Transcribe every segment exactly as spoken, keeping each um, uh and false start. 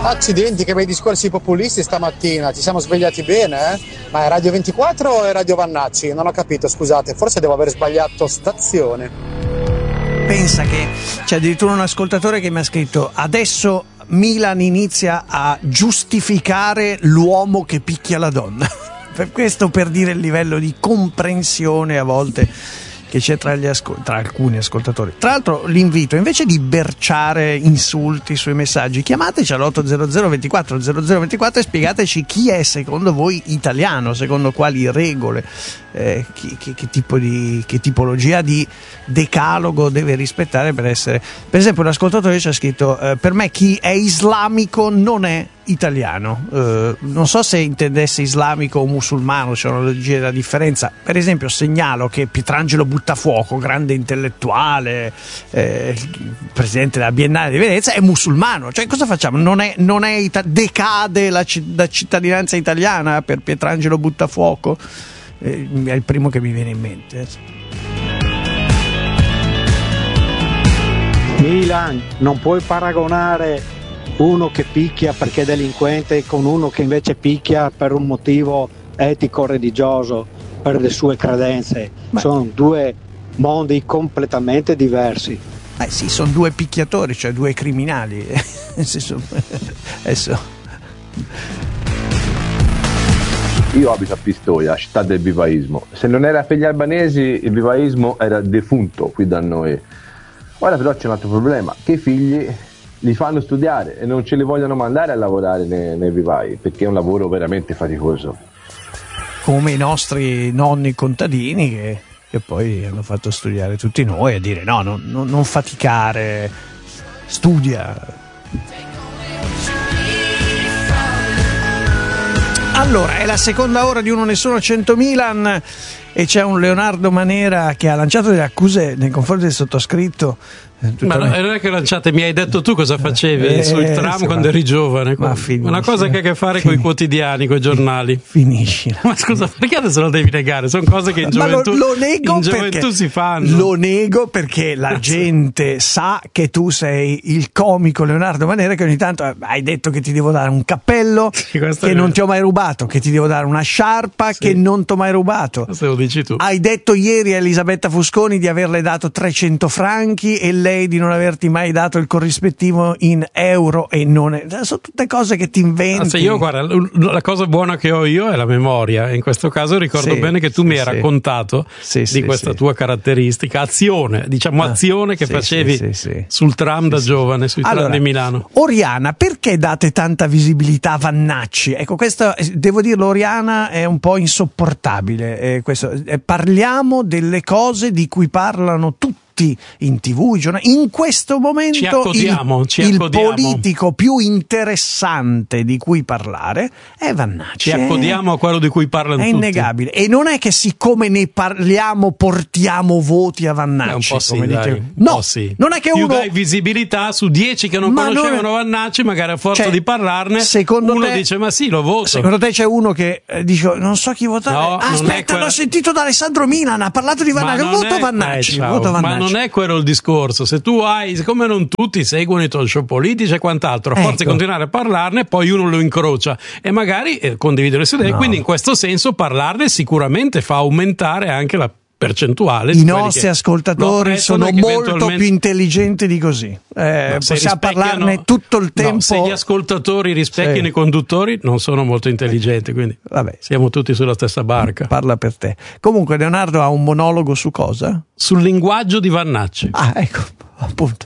Accidenti, che bei discorsi populisti stamattina, ci siamo svegliati bene, eh? Ma è Radio ventiquattro o è Radio Vannacci? Non ho capito, scusate, forse devo aver sbagliato stazione. Pensa che c'è addirittura un ascoltatore che mi ha scritto: adesso Milan inizia a giustificare l'uomo che picchia la donna. Per questo, per dire il livello di comprensione a volte che c'è tra, gli ascol- tra alcuni ascoltatori. Tra l'altro l'invito, invece di berciare insulti sui messaggi, chiamateci all'otto zero zero ventiquattro zero zero ventiquattro e spiegateci chi è secondo voi italiano, secondo quali regole, eh, chi, che, che tipo di che tipologia di decalogo deve rispettare per essere. Per esempio, l'ascoltatore ci ha scritto: eh, per me chi è islamico non è italiano. Eh, non so se intendesse islamico o musulmano, c'è una leggera differenza. Per esempio, segnalo che Pietrangelo Buttafuoco, grande intellettuale, eh, presidente della Biennale di Venezia, è musulmano. Cioè, cosa facciamo? Non è, non è ita- decade la, c- la cittadinanza italiana per Pietrangelo Buttafuoco? Eh, è il primo che mi viene in mente. Milan, non puoi paragonare uno che picchia perché è delinquente con uno che invece picchia per un motivo etico-religioso, per le sue credenze. Beh. Sono due mondi completamente diversi. Eh sì, sono due picchiatori, cioè due criminali. Adesso. Io abito a Pistoia, città del vivaismo. Se non era per gli albanesi, il vivaismo era defunto qui da noi. Ora però c'è un altro problema, che i figli li fanno studiare e non ce li vogliono mandare a lavorare nei, nei vivai, perché è un lavoro veramente faticoso. Come i nostri nonni contadini che, che poi hanno fatto studiare tutti noi, a dire no, non, non, non faticare, studia. Allora, è la seconda ora di Uno Nessuno cento Milan e c'è un Leonardo Manera che ha lanciato delle accuse nei confronti del sottoscritto. Ma non è che lanciate, mi hai detto tu cosa facevi eh, sul tram sì, quando ma, eri giovane. Ma una cosa che ha a che fare con i quotidiani, con i giornali. Finisci. Ma scusa, perché adesso lo devi negare? Sono cose che in gioventù, lo, lo nego in gioventù si fanno. Lo nego perché la gente sa che tu sei il comico Leonardo Manera, che ogni tanto hai detto che ti devo dare un cappello, sì, che non ti ho mai rubato, che ti devo dare una sciarpa, sì, che non ti ho mai rubato. Se lo dici tu. Hai detto ieri a Elisabetta Fusconi di averle dato trecento franchi e lei di non averti mai dato il corrispettivo in euro e non è... sono tutte cose che ti inventi. Se io, guarda, la cosa buona che ho io è la memoria. In questo caso ricordo sì, bene che tu sì, mi hai sì. raccontato sì, di sì, questa sì. tua caratteristica, azione, diciamo ah, azione che sì, facevi sì, sì. sul tram da sì, giovane, sui allora, tram di Milano. Oriana, perché date tanta visibilità a Vannacci? Ecco, questo devo dirlo, Oriana è un po' insopportabile. Eh, questo, eh, parliamo delle cose di cui parlano tutti in tivù, in questo momento ci accodiamo, il, ci il accodiamo. politico più interessante di cui parlare è Vannacci. Ci accodiamo a quello di cui parlano è tutti. È innegabile. E non è che siccome ne parliamo portiamo voti a Vannacci. È un po' sì, come dai, dite. un no, po' sì. non è che più uno dai visibilità su dieci che non ma conoscevano non è... Vannacci, magari a forza cioè, di parlarne secondo uno te... dice ma sì, lo voto. Secondo te c'è uno che eh, dice non so chi votare? No, ah, aspetta, quella... l'ho sentito da Alessandro Milan, ha parlato di Vannacci, voto è... Vannacci, eh, voto Vannacci. Ma non è quello il discorso. Se tu hai, siccome non tutti seguono i talk show politici e quant'altro, a forza ecco. di continuare a parlarne, poi uno lo incrocia e magari eh, condivide le sue idee. No. Quindi in questo senso parlarne sicuramente fa aumentare anche la percentuale. I nostri ascoltatori sono molto eventualmente... più intelligenti di così. Eh, possiamo parlarne tutto il tempo. No, se gli ascoltatori rispecchiano sì. i conduttori, non sono molto intelligenti, quindi vabbè, siamo tutti sulla stessa barca. Parla per te. Comunque, Leonardo ha un monologo su cosa? Sul linguaggio di Vannacci. Ah, ecco, appunto.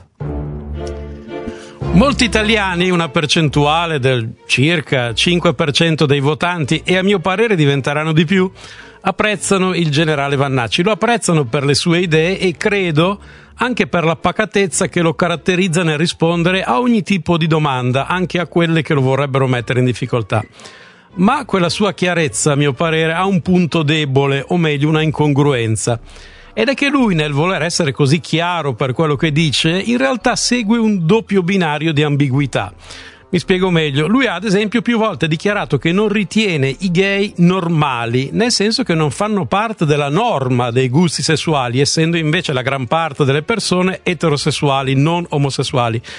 Molti italiani, una percentuale del circa cinque per cento dei votanti, e a mio parere diventeranno di più, apprezzano il generale Vannacci. Lo apprezzano per le sue idee e credo anche per la pacatezza che lo caratterizza nel rispondere a ogni tipo di domanda, anche a quelle che lo vorrebbero mettere in difficoltà. Ma quella sua chiarezza, a mio parere, ha un punto debole, o meglio una incongruenza. Ed è che lui, nel voler essere così chiaro per quello che dice, in realtà segue un doppio binario di ambiguità. Mi spiego meglio. Lui ha ad esempio più volte dichiarato che non ritiene i gay normali, nel senso che non fanno parte della norma dei gusti sessuali, essendo invece la gran parte delle persone eterosessuali, non omosessuali.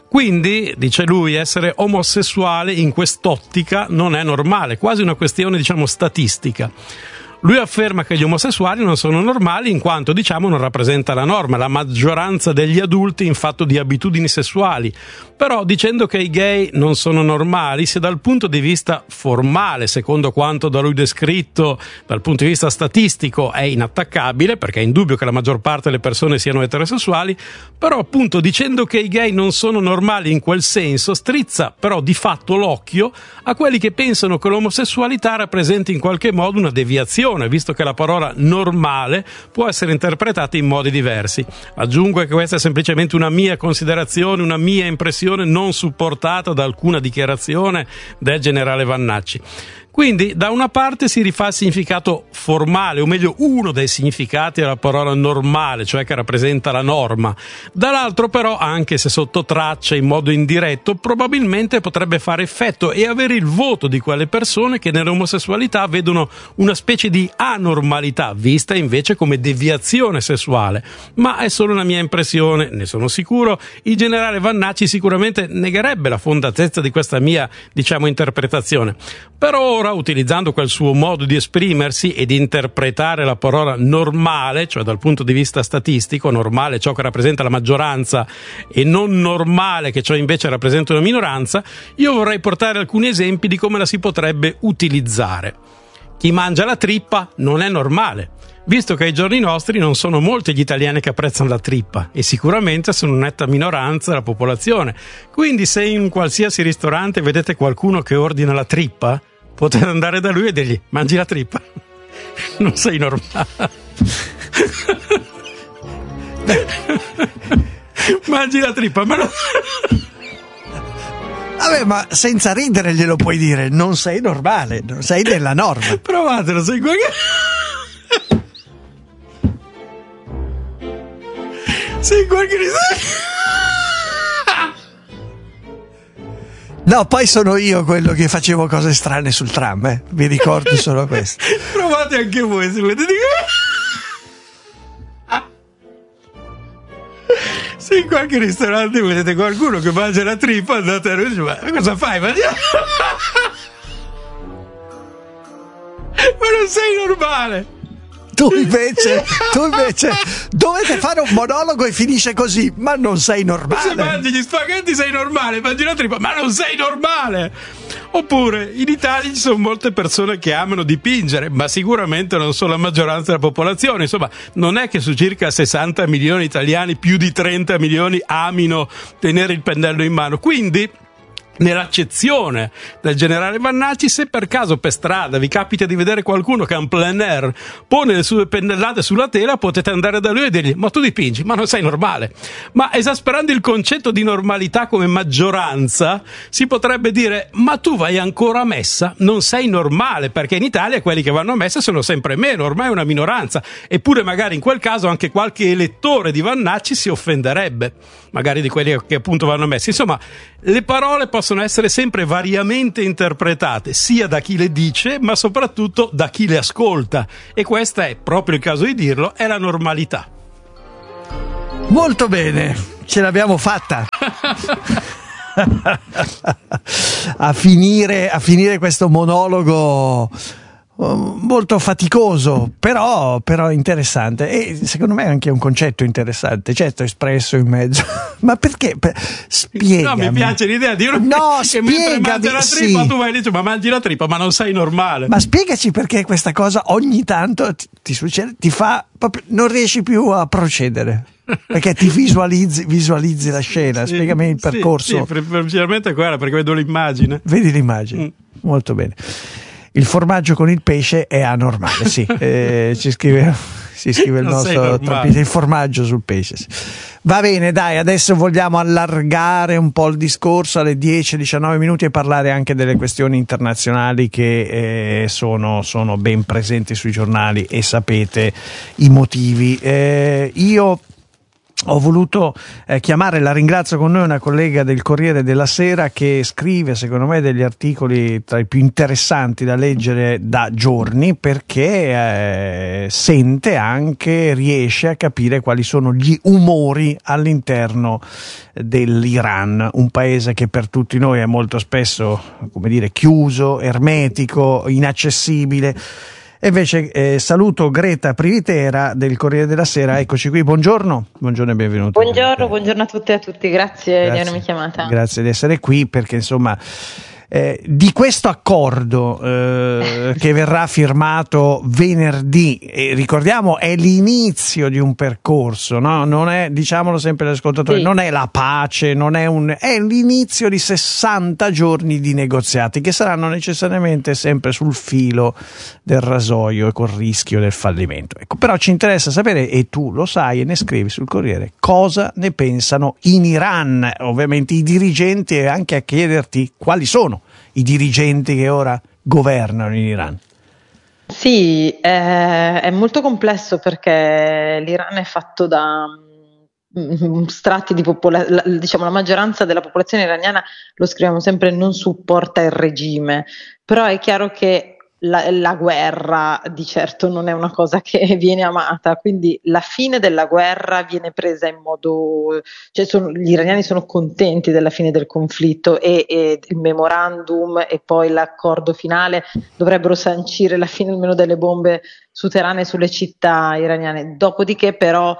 Quindi, dice lui, essere omosessuale in quest'ottica non è normale, quasi una questione, diciamo, statistica. Lui afferma che gli omosessuali non sono normali in quanto, diciamo, non rappresenta la norma, la maggioranza degli adulti in fatto di abitudini sessuali. Però dicendo che i gay non sono normali, se dal punto di vista formale, secondo quanto da lui descritto, dal punto di vista statistico è inattaccabile, perché è indubbio che la maggior parte delle persone siano eterosessuali, però appunto dicendo che i gay non sono normali in quel senso, strizza però di fatto l'occhio a quelli che pensano che l'omosessualità rappresenti in qualche modo una deviazione, visto che la parola normale può essere interpretata in modi diversi. Aggiungo che questa è semplicemente una mia considerazione, una mia impressione non supportata da alcuna dichiarazione del generale Vannacci. Quindi da una parte si rifà il significato formale, o meglio uno dei significati della parola normale, cioè che rappresenta la norma. Dall'altro però, anche se sotto traccia in modo indiretto, probabilmente potrebbe fare effetto e avere il voto di quelle persone che nell'omosessualità vedono una specie di anormalità, vista invece come deviazione sessuale. Ma è solo una mia impressione, ne sono sicuro. Il generale Vannacci sicuramente negherebbe la fondatezza di questa mia, diciamo, interpretazione. Però utilizzando quel suo modo di esprimersi e di interpretare la parola normale, cioè dal punto di vista statistico, normale ciò che rappresenta la maggioranza e non normale che ciò invece rappresenta una minoranza, io vorrei portare alcuni esempi di come la si potrebbe utilizzare. Chi mangia la trippa non è normale, visto che ai giorni nostri non sono molti gli italiani che apprezzano la trippa e sicuramente sono una netta minoranza della popolazione. Quindi se in un qualsiasi ristorante vedete qualcuno che ordina la trippa, potete andare da lui e dirgli: mangi la trippa, non sei normale. Mangi la trippa, ma non... Vabbè, ma senza ridere glielo puoi dire: non sei normale, non sei della norma. Provatelo, sei qua che... sei qualche risata. No, poi sono io quello che facevo cose strane sul tram, eh. Vi ricordo solo questo. Provate anche voi se volete dire. Se in qualche ristorante vedete qualcuno che mangia la trippa, andate a lui e dice: ma cosa fai? Ma... ma non sei normale. Tu invece, tu invece dovete fare un monologo e finisce così: ma non sei normale. Se mangi gli spaghetti sei normale, mangi la trippa, ma non sei normale. Oppure in Italia ci sono molte persone che amano dipingere, ma sicuramente non sono la maggioranza della popolazione. Insomma, non è che su circa sessanta milioni di italiani più di trenta milioni amino tenere il pennello in mano. Quindi, nell'accezione del generale Vannacci, se per caso per strada vi capita di vedere qualcuno che ha un plein air pone le sue pennellate sulla tela, potete andare da lui e dirgli: ma tu dipingi, ma non sei normale. Ma esasperando il concetto di normalità come maggioranza, si potrebbe dire: ma tu vai ancora a messa, non sei normale, perché in Italia quelli che vanno a messa sono sempre meno, ormai è una minoranza. Eppure magari in quel caso anche qualche elettore di Vannacci si offenderebbe, magari di quelli che appunto vanno a messa. Insomma, le parole possono essere sempre variamente interpretate, sia da chi le dice, ma soprattutto da chi le ascolta. E questa è, proprio il caso di dirlo, è la normalità. Molto bene, ce l'abbiamo fatta. a finire, a finire questo monologo molto faticoso, però, però interessante, e secondo me anche un concetto interessante, certo espresso in mezzo. Ma perché? Per... Spiegami. No, mi piace l'idea di uno no, che mentre mangia la trippa, sì, tu vai e dici: ma mangi la trippa, ma non sei normale. Ma spiegaci perché questa cosa ogni tanto ti, ti succede, ti fa proprio, non riesci più a procedere. Perché ti visualizzi, visualizzi la scena. Sì, spiegami il percorso. Sì, sì, principalmente quella, perché vedo l'immagine. Vedi l'immagine, mm. Molto bene. Il formaggio con il pesce è anormale, sì. Eh, ci scrive, si scrive il non nostro trampista, il formaggio sul pesce. Sì. Va bene, dai, adesso vogliamo allargare un po' il discorso alle dieci diciannove minuti e parlare anche delle questioni internazionali che eh, sono, sono ben presenti sui giornali e sapete i motivi. Eh, io ho voluto eh, chiamare, la ringrazio con noi, una collega del Corriere della Sera che scrive secondo me degli articoli tra i più interessanti da leggere da giorni, perché eh, sente anche, riesce a capire quali sono gli umori all'interno dell'Iran, un paese che per tutti noi è molto spesso, come dire, chiuso, ermetico, inaccessibile. E invece eh, saluto Greta Privitera del Corriere della Sera, eccoci qui, buongiorno, buongiorno e benvenuto. Buongiorno, buongiorno a tutte e a tutti, grazie, grazie di avermi chiamata. Grazie di essere qui, perché insomma eh, di questo accordo eh, che verrà firmato venerdì, e ricordiamo è l'inizio di un percorso, no? Non è, diciamolo sempre agli ascoltatori, sì. non è la pace, non è un, è l'inizio di sessanta giorni di negoziati che saranno necessariamente sempre sul filo del rasoio e col rischio del fallimento. Ecco, però ci interessa sapere, e tu lo sai e ne scrivi sul Corriere, cosa ne pensano in Iran, ovviamente i dirigenti, e anche a chiederti quali sono i dirigenti che ora governano in Iran. Sì, eh, è molto complesso perché l'Iran è fatto da um, strati di popolazione, diciamo la maggioranza della popolazione iraniana, lo scriviamo sempre, non supporta il regime, però è chiaro che La, la guerra di certo non è una cosa che viene amata, quindi la fine della guerra viene presa in modo, cioè sono, gli iraniani sono contenti della fine del conflitto e, e il memorandum e poi l'accordo finale dovrebbero sancire la fine almeno delle bombe su Teheran e sulle città iraniane. Dopodiché però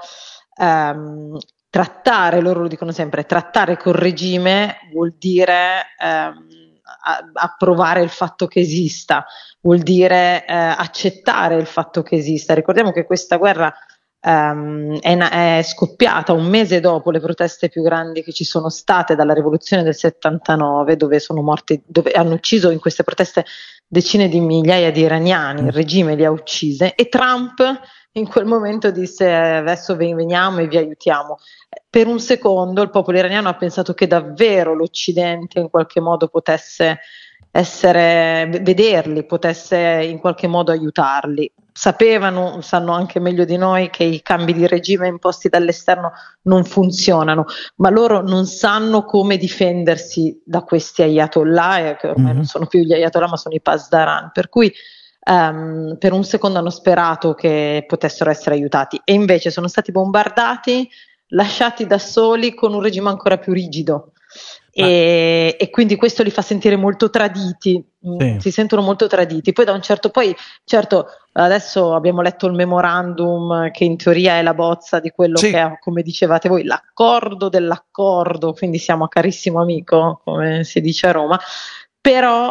ehm, trattare, loro lo dicono sempre, trattare col regime vuol dire ehm, approvare il fatto che esista, vuol dire eh, accettare il fatto che esista. Ricordiamo che questa guerra ehm, è, è scoppiata un mese dopo le proteste più grandi che ci sono state dalla rivoluzione del settantanove, dove sono morti, dove hanno ucciso in queste proteste decine di migliaia di iraniani, il regime li ha uccise, e Trump in quel momento disse adesso veniamo e vi aiutiamo. Per un secondo il popolo iraniano ha pensato che davvero l'Occidente in qualche modo potesse essere, vederli, potesse in qualche modo aiutarli. Sapevano, sanno anche meglio di noi che i cambi di regime imposti dall'esterno non funzionano, ma loro non sanno come difendersi da questi ayatollah, che ormai mm-hmm. non sono più gli ayatollah ma sono i pasdaran, per cui Um, per un secondo hanno sperato che potessero essere aiutati e invece sono stati bombardati, lasciati da soli con un regime ancora più rigido e, e quindi questo li fa sentire molto traditi, sì. si sentono molto traditi. Poi da un certo poi certo adesso abbiamo letto il memorandum che in teoria è la bozza di quello sì. che è, come dicevate voi, l'accordo dell'accordo, quindi siamo a carissimo amico, come si dice a Roma. Però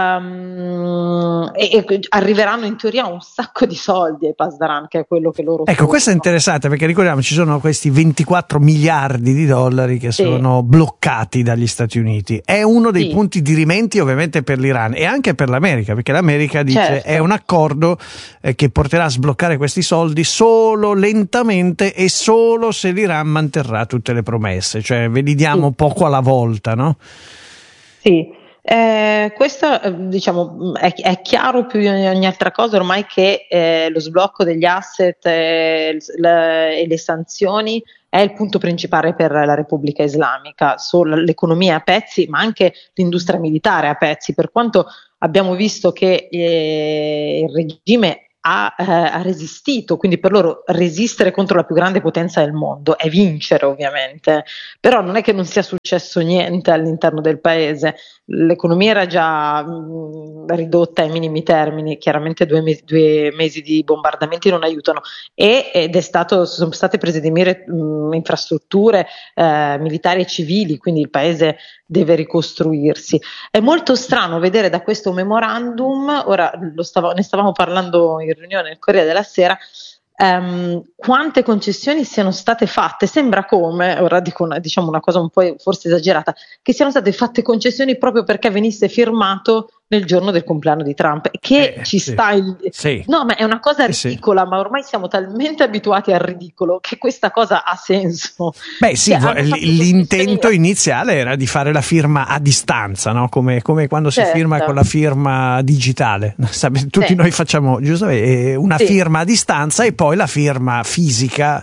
um, e, e arriveranno in teoria un sacco di soldi ai Pasdaran, che è quello che loro ecco, questo è interessante perché ricordiamo ci sono questi ventiquattro miliardi di dollari che sì. sono bloccati dagli Stati Uniti. È uno dei sì. punti di rimenti ovviamente per l'Iran e anche per l'America, perché l'America dice certo. è un accordo eh, che porterà a sbloccare questi soldi solo lentamente e solo se l'Iran manterrà tutte le promesse, cioè ve li diamo sì. poco alla volta, no? Sì. Eh, questo diciamo è, è chiaro più di ogni altra cosa ormai che eh, lo sblocco degli asset eh, le, e le sanzioni è il punto principale per la Repubblica Islamica. Solo l'economia a pezzi, ma anche l'industria militare a pezzi, per quanto abbiamo visto che eh, il regime Ha, eh, ha resistito, quindi per loro resistere contro la più grande potenza del mondo è vincere ovviamente, però non è che non sia successo niente all'interno del paese, l'economia era già mh, ridotta ai minimi termini, chiaramente due mesi, due mesi di bombardamenti non aiutano e, ed è stato, sono state prese di mira mh, infrastrutture eh, militari e civili, quindi il paese deve ricostruirsi. È molto strano vedere da questo memorandum, ora lo stavo, ne stavamo parlando in riunione nel Corriere della Sera, um, quante concessioni siano state fatte. Sembra come, ora dico una, diciamo una cosa un po' forse esagerata, che siano state fatte concessioni proprio perché venisse firmato nel giorno del compleanno di Trump, che eh, ci sì, sta il... sì. no ma è una cosa ridicola, sì. ma ormai siamo talmente abituati al ridicolo che questa cosa ha senso. Beh sì, cioè, l'intento iniziale era di fare la firma a distanza, no? Come, come quando si certo. firma con la firma digitale, tutti sì. noi facciamo giusto una sì. firma a distanza e poi la firma fisica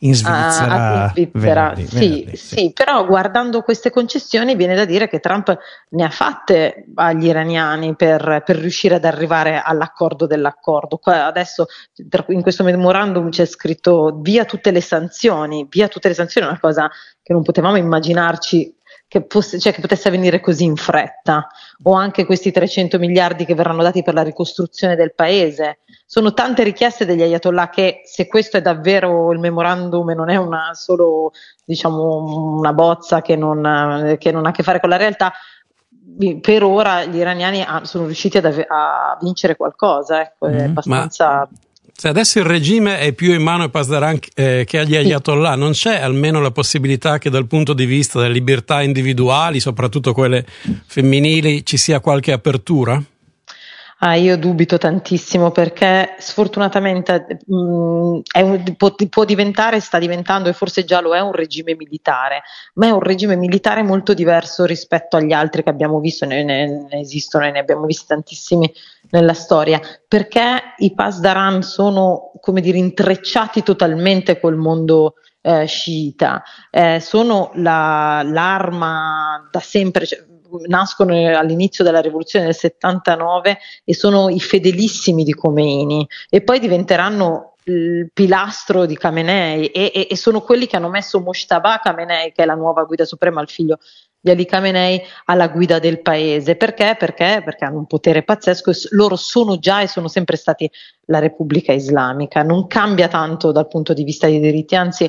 in Svizzera. A, in Svizzera. venerdì, sì, venerdì, sì, sì, però guardando queste concessioni viene da dire che Trump ne ha fatte agli iraniani per, per riuscire ad arrivare all'accordo dell'accordo. Qua adesso in questo memorandum c'è scritto via tutte le sanzioni, via tutte le sanzioni è una cosa che non potevamo immaginarci che, fosse, cioè, che potesse avvenire così in fretta, o anche questi trecento miliardi che verranno dati per la ricostruzione del paese. Sono tante richieste degli ayatollah che, se questo è davvero il memorandum e non è una solo, diciamo, una bozza che non, che non ha a che fare con la realtà, per ora gli iraniani sono riusciti ad ave- a vincere qualcosa, ecco, è abbastanza... Ma se adesso il regime è più in mano a Pasdaran eh, che agli ayatollah, non c'è almeno la possibilità che dal punto di vista delle libertà individuali, soprattutto quelle femminili, ci sia qualche apertura? Ah, io dubito tantissimo perché sfortunatamente mh, è un, può, può diventare, sta diventando e forse già lo è un regime militare, ma è un regime militare molto diverso rispetto agli altri che abbiamo visto, ne, ne, ne esistono e ne abbiamo visti tantissimi nella storia, perché i Pasdaran sono, come dire, intrecciati totalmente col mondo eh, sciita, eh, sono la, l'arma da sempre, cioè, nascono all'inizio della rivoluzione del settantanove e sono i fedelissimi di Khomeini e poi diventeranno il pilastro di Khamenei e, e, e sono quelli che hanno messo Mojtaba Khamenei, che è la nuova guida suprema, il figlio di Ali Khamenei, alla guida del paese. Perché? Perché? Perché hanno un potere pazzesco e loro sono già e sono sempre stati la Repubblica Islamica. Non cambia tanto dal punto di vista dei diritti, anzi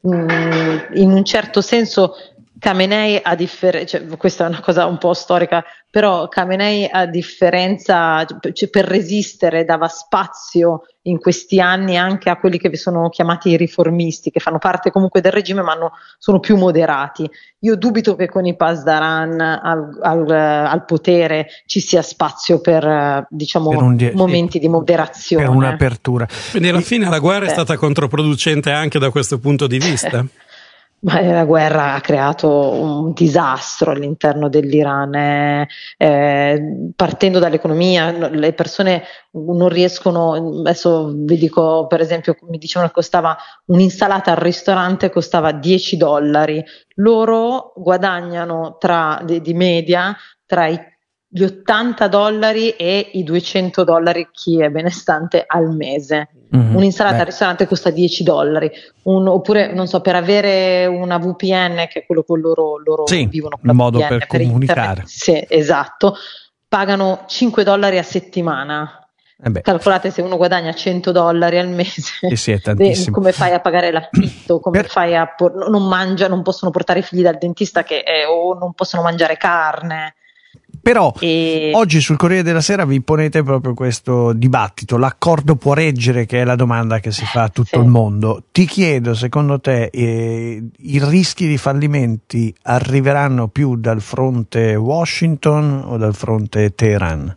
mh, in un certo senso Khamenei, a differenza, cioè, questa è una cosa un po' storica, però Khamenei, a differenza, cioè, per resistere dava spazio in questi anni anche a quelli che sono chiamati i riformisti, che fanno parte comunque del regime ma hanno, sono più moderati. Io dubito che con i Pasdaran al, al, al potere ci sia spazio per, diciamo, per un die- momenti sì, di moderazione. Per un'apertura. Quindi alla fine la guerra è stata controproducente anche da questo punto di vista? Ma la guerra ha creato un disastro all'interno dell'Iran, eh, eh, partendo dall'economia, le persone non riescono, adesso vi dico per esempio, mi dicevano che costava un'insalata al ristorante, costava dieci dollari, loro guadagnano tra, di, di media tra i gli ottanta dollari e i duecento dollari chi è benestante al mese. Mm-hmm. Un'insalata Beh. al ristorante costa dieci dollari, un, oppure non so, per avere una V P N, che è quello che loro, loro sì, vivono con un la modo V P N, per, per comunicare. Internet. Sì, esatto, pagano cinque dollari a settimana. Eh Calcolate, se uno guadagna cento dollari al mese, sì, sì, è tantissimo. Come fai a pagare l'affitto? Come per... fai a por- non mangia, non possono portare i figli dal dentista che, eh, o non possono mangiare carne. Però e... oggi sul Corriere della Sera vi ponete proprio questo dibattito, l'accordo può reggere, che è la domanda che si fa a tutto sì. il mondo. Ti chiedo, secondo te eh, i rischi di fallimenti arriveranno più dal fronte Washington o dal fronte Teheran?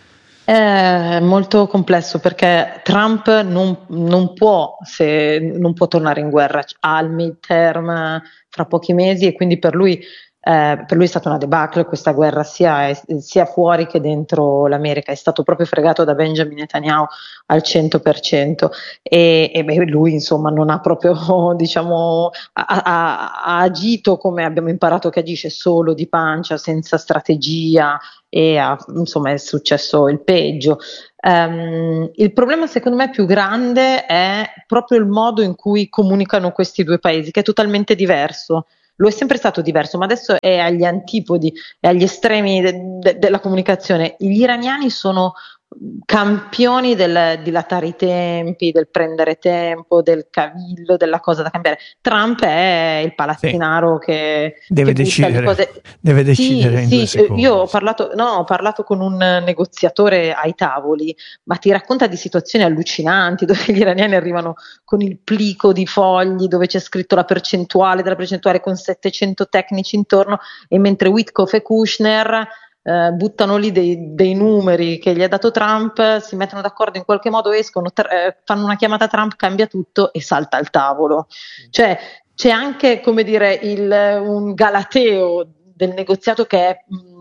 È molto complesso perché Trump non, non può, se, non può tornare in guerra, ha il midterm fra pochi mesi e quindi per lui Eh, per lui è stata una debacle questa guerra, sia, sia fuori che dentro l'America, è stato proprio fregato da Benjamin Netanyahu al cento per cento e, e beh, lui insomma non ha proprio, diciamo, ha, ha, ha agito come abbiamo imparato che agisce, solo di pancia, senza strategia, e ha, insomma è successo il peggio. Um, il problema secondo me più grande è proprio il modo in cui comunicano questi due paesi, che è totalmente diverso. Lo è sempre stato diverso, ma adesso è agli antipodi, è agli estremi de- de- della comunicazione. Gli iraniani sono campioni del dilatare i tempi, del prendere tempo, del cavillo, della cosa da cambiare. Trump è il palazzinaro sì. che deve che decidere, cose. deve decidere sì, in sì, due secondi. Io ho parlato, no, ho parlato con un negoziatore ai tavoli, ma ti racconta di situazioni allucinanti dove gli iraniani arrivano con il plico di fogli dove c'è scritto la percentuale della percentuale con settecento tecnici intorno, e mentre Witkoff e Kushner Uh, buttano lì dei, dei numeri che gli ha dato Trump, si mettono d'accordo in qualche modo, escono, tra- eh, fanno una chiamata a Trump, cambia tutto e salta al tavolo. Cioè c'è anche, come dire, il, un galateo del negoziato che è mh,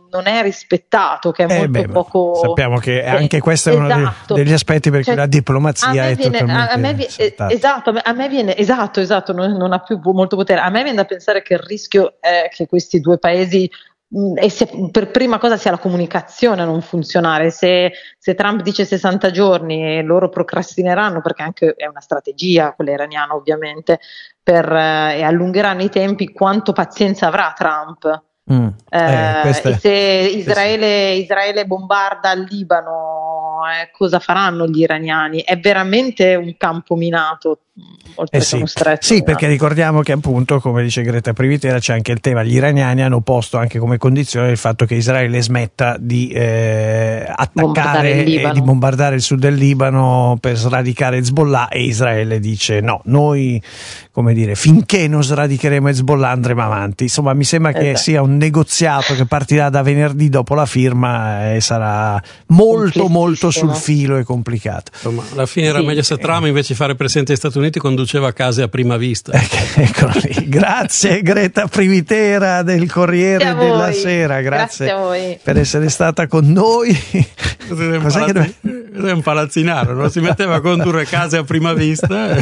non è rispettato, che è eh molto beh, poco. Sappiamo che eh, anche questo è uno esatto. degli aspetti per cui cioè, la diplomazia è viene, totalmente a me viene, esatto, a me viene esatto, esatto, non, non ha più molto potere. A me viene da pensare che il rischio è che questi due paesi e se per prima cosa sia la comunicazione a non funzionare. Se, se Trump dice sessanta giorni e loro procrastineranno, perché anche è una strategia quella iraniana ovviamente, per, eh, e allungheranno i tempi, quanto pazienza avrà Trump? Mm. Eh, eh, e se Israele, Israele bombarda il Libano, eh, cosa faranno gli iraniani? È veramente un campo minato. Eh sì. sì, perché ricordiamo che appunto, come dice Greta Privitera, c'è anche il tema, gli iraniani hanno posto anche come condizione il fatto che Israele smetta di eh, attaccare e di bombardare il sud del Libano per sradicare Hezbollah, e Israele dice no, noi, come dire, finché non sradicheremo Hezbollah andremo avanti. Insomma, mi sembra che esatto. sia un negoziato che partirà da venerdì dopo la firma e sarà molto molto sul filo e complicato. Insomma, alla fine era sì. meglio se Trump invece di fare presente agli Stati Uniti conduceva case a prima vista. Eccolo lì. Grazie Greta Privitera del Corriere della Sera, grazie, grazie a voi per essere stata con noi. Cos'è Cos'è che dove... è un palazzinaro, non si metteva a condurre case a prima vista.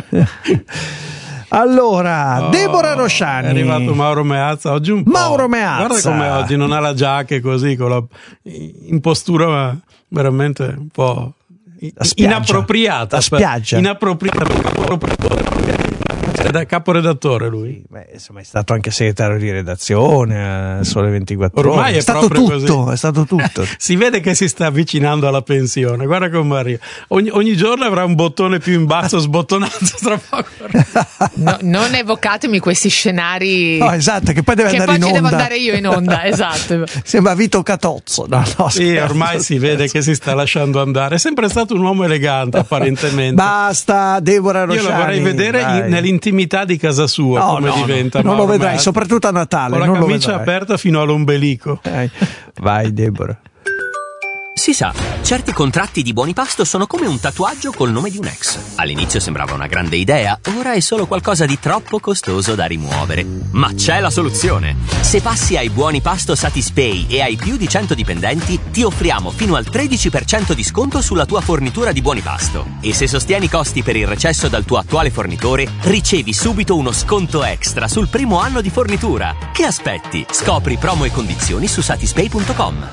Allora, oh, Deborah Rosciani. È arrivato Mauro Meazza oggi un po'. Mauro Meazza. Guarda come oggi non ha la giacca così, con la in postura veramente un po' inappropriata. La spiaggia. Inappropriata. È da caporedattore lui. Sì, beh, insomma, è stato anche segretario di redazione a Sole ventiquattro Ore. Ormai è, è stato tutto, così. È stato tutto. Si vede che si sta avvicinando alla pensione. Guarda come arriva. Ogni, ogni giorno avrà un bottone più in basso sbotonato tra poco. No, non evocatemi questi scenari. No, esatto, che poi deve che andare poi in onda. Che poi ci devo andare io in onda, esatto. Sembra Vito Catozzo. No, no, sì, ormai si vede che si sta lasciando andare. È sempre stato un uomo elegante, apparentemente. Basta, Deborah Rosciani. Io lo vorrei vedere in, nell'intimità di casa sua, no, come no, diventa. No, non lo vedrai, Meazza. Soprattutto a Natale. Con la non camicia lo aperta fino all'ombelico. Eh, vai, Deborah. Si sa, certi contratti di buoni pasto sono come un tatuaggio col nome di un ex. All'inizio sembrava una grande idea, ora è solo qualcosa di troppo costoso da rimuovere. Ma c'è la soluzione! Se passi ai buoni pasto Satispay e hai più di cento dipendenti, ti offriamo fino al tredici per cento di sconto sulla tua fornitura di buoni pasto. E se sostieni i costi per il recesso dal tuo attuale fornitore, ricevi subito uno sconto extra sul primo anno di fornitura. Che aspetti? Scopri promo e condizioni su satispay punto com.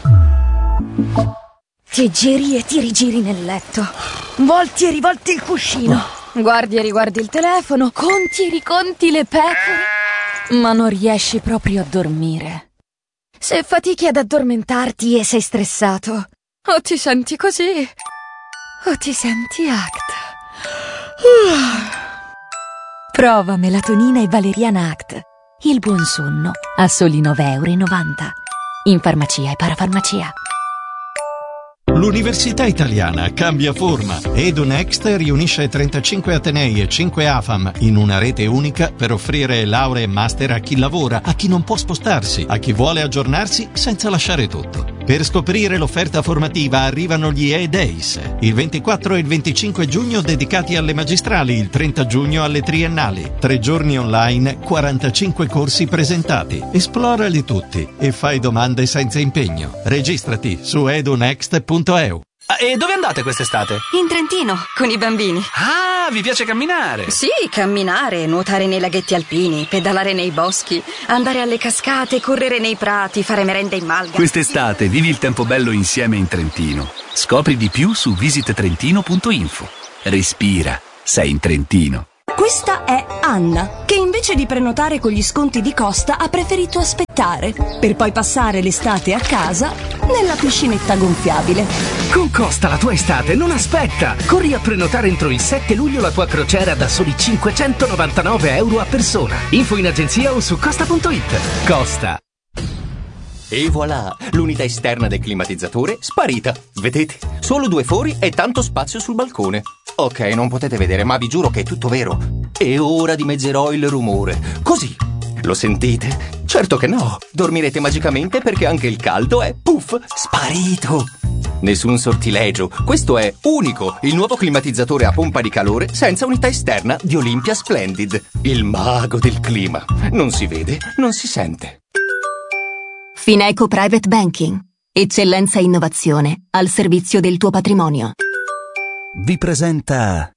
Ti giri e ti rigiri nel letto, volti e rivolti il cuscino, guardi e riguardi il telefono, conti e riconti le pecore, ma non riesci proprio a dormire. Se fatichi ad addormentarti e sei stressato, o ti senti così, o ti senti Act. Prova melatonina e valeriana Act, il buon sonno a soli nove e novanta euro, in farmacia e parafarmacia. L'Università Italiana cambia forma. EduNext riunisce trentacinque atenei e cinque A F A M in una rete unica per offrire lauree e master a chi lavora, a chi non può spostarsi, a chi vuole aggiornarsi senza lasciare tutto. Per scoprire l'offerta formativa arrivano gli E-Days, il ventiquattro e il venticinque giugno dedicati alle magistrali, il trenta giugno alle triennali. Tre giorni online, quarantacinque corsi presentati. Esplorali tutti e fai domande senza impegno. Registrati su edunext punto e u. E dove andate quest'estate? In Trentino, con i bambini. Ah, vi piace camminare? Sì, camminare, nuotare nei laghetti alpini, pedalare nei boschi, andare alle cascate, correre nei prati, fare merende in malga. Quest'estate vivi il tempo bello insieme in Trentino. Scopri di più su visit trentino punto info. Respira, sei in Trentino. Questa è Anna, che invece di prenotare con gli sconti di Costa ha preferito aspettare, per poi passare l'estate a casa nella piscinetta gonfiabile. Con Costa la tua estate non aspetta! Corri a prenotare entro il sette luglio la tua crociera da soli cinquecentonovantanove euro a persona. Info in agenzia o su costa punto it. Costa. E voilà, l'unità esterna del climatizzatore sparita. Vedete? Solo due fori e tanto spazio sul balcone. Ok, non potete vedere, ma vi giuro che è tutto vero. E ora dimezzerò il rumore. Così. Lo sentite? Certo che no. Dormirete magicamente perché anche il caldo è, puff, sparito. Nessun sortilegio. Questo è unico, il nuovo climatizzatore a pompa di calore senza unità esterna di Olympia Splendid. Il mago del clima. Non si vede, non si sente. Fineco Private Banking. Eccellenza e innovazione al servizio del tuo patrimonio. Vi presenta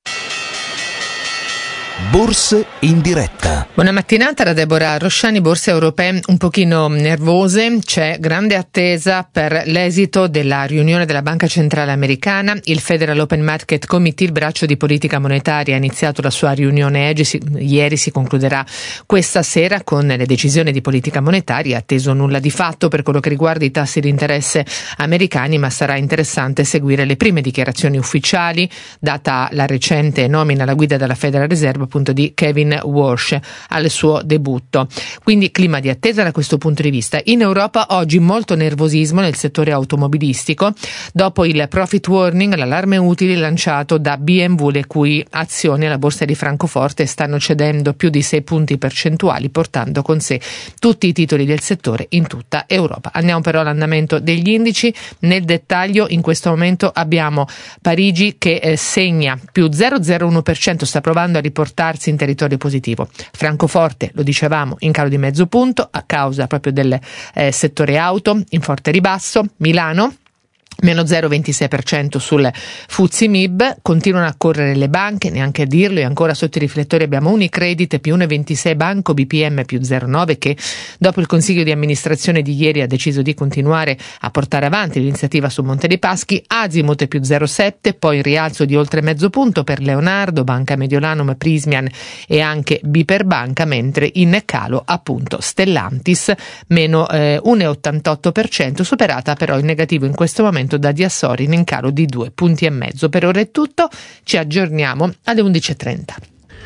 Borse in diretta. Buona mattinata da Deborah Rosciani. Borse europee un pochino nervose, c'è grande attesa per l'esito della riunione della Banca Centrale Americana. Il Federal Open Market Committee, il braccio di politica monetaria, ha iniziato la sua riunione oggi, si, ieri si concluderà questa sera con le decisioni di politica monetaria. Atteso nulla di fatto per quello che riguarda i tassi di interesse americani, ma sarà interessante seguire le prime dichiarazioni ufficiali, data la recente nomina alla guida della Federal Reserve appunto di Kevin Warsh al suo debutto. Quindi clima di attesa da questo punto di vista. In Europa oggi molto nervosismo nel settore automobilistico dopo il profit warning, l'allarme utili lanciato da B M W, le cui azioni alla borsa di Francoforte stanno cedendo più di sei punti percentuali, portando con sé tutti i titoli del settore in tutta Europa. Andiamo però all'andamento degli indici. Nel dettaglio in questo momento abbiamo Parigi che eh, segna più zero virgola zero uno per cento, sta provando a riportarsi in territorio positivo. Francoforte, lo dicevamo, in calo di mezzo punto a causa proprio del eh, settore auto, in forte ribasso. Milano meno zero virgola ventisei per cento sul F T S E M I B, continuano a correre le banche, neanche a dirlo, e ancora sotto i riflettori abbiamo Unicredit più uno virgola ventisei, Banco B P M più zero virgola nove, che dopo il consiglio di amministrazione di ieri ha deciso di continuare a portare avanti l'iniziativa su Monte dei Paschi. Azimut più zero virgola sette, poi rialzo di oltre mezzo punto per Leonardo, Banca Mediolanum, Prismian e anche Biper Banca, mentre in calo appunto Stellantis meno eh, uno virgola ottantotto per cento, superata però in negativo in questo momento da Diassorin in calo di due punti e mezzo. Per ora è tutto, ci aggiorniamo alle undici e trenta.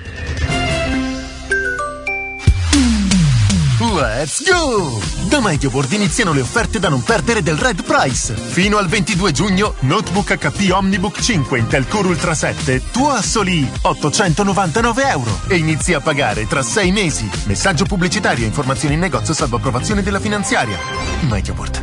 Let's go! Da MediaWorld iniziano le offerte da non perdere del Red Price. Fino al ventidue giugno, Notebook H P Omnibook cinque Intel Core Ultra sette, tuo a soli ottocentonovantanove euro e inizi a pagare tra sei mesi. Messaggio pubblicitario e informazioni in negozio salvo approvazione della finanziaria. MediaWorld.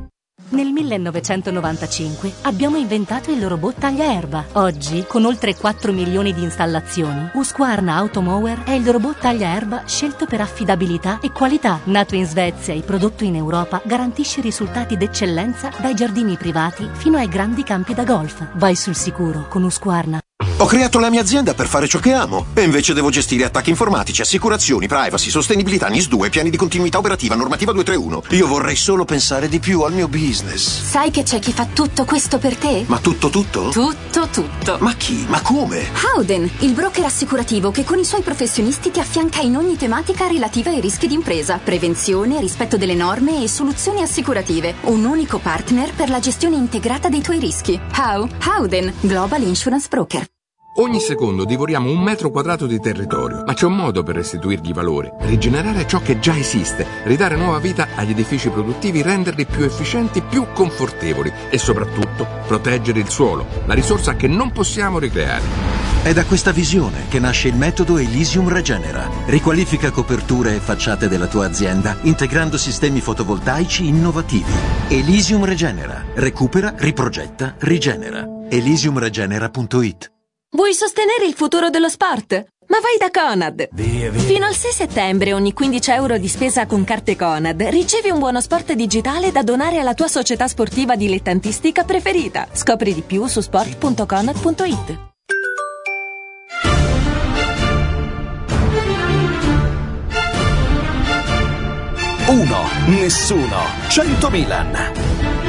Nel millenovecentonovantacinque abbiamo inventato il robot tagliaerba. Oggi, con oltre quattro milioni di installazioni, Husqvarna Automower è il robot tagliaerba scelto per affidabilità e qualità. Nato in Svezia e prodotto in Europa, garantisce risultati d'eccellenza dai giardini privati fino ai grandi campi da golf. Vai sul sicuro con Husqvarna. Ho creato la mia azienda per fare ciò che amo e invece devo gestire attacchi informatici, assicurazioni, privacy, sostenibilità, N I S due, piani di continuità operativa, normativa duecentotrentuno. Io vorrei solo pensare di più al mio business. Sai che c'è chi fa tutto questo per te? Ma tutto tutto? Tutto tutto. Ma chi? Ma come? Howden, il broker assicurativo che con i suoi professionisti ti affianca in ogni tematica relativa ai rischi d'impresa, prevenzione, rispetto delle norme e soluzioni assicurative. Un unico partner per la gestione integrata dei tuoi rischi. How? Howden, Global Insurance Broker. Ogni secondo divoriamo un metro quadrato di territorio, ma c'è un modo per restituirgli valore, rigenerare ciò che già esiste, ridare nuova vita agli edifici produttivi, renderli più efficienti, più confortevoli e soprattutto proteggere il suolo, la risorsa che non possiamo ricreare. È da questa visione che nasce il metodo Elysium Regenera. Riqualifica coperture e facciate della tua azienda integrando sistemi fotovoltaici innovativi. Elysium Regenera. Recupera, riprogetta, rigenera. elysium regenera punto it. Vuoi sostenere il futuro dello sport? Ma vai da Conad! Via, via. Fino al sei settembre ogni quindici euro di spesa con carte Conad ricevi un buono sport digitale da donare alla tua società sportiva dilettantistica preferita. Scopri di più su sport punto conad punto it. Uno, nessuno, cento Milan.